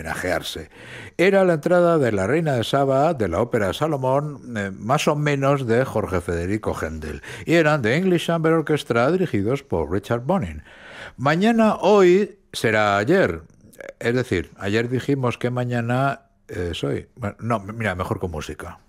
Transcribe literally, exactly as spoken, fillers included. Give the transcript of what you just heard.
homenajearse. Era la entrada de La Reina de Saba de la ópera Salomón, eh, más o menos de Jorge Federico Händel, y eran de English Chamber Orchestra dirigidos por Richard Bonin. Mañana, hoy, será ayer. Es decir, ayer dijimos que mañana es hoy. Bueno, no, mira, mejor con música.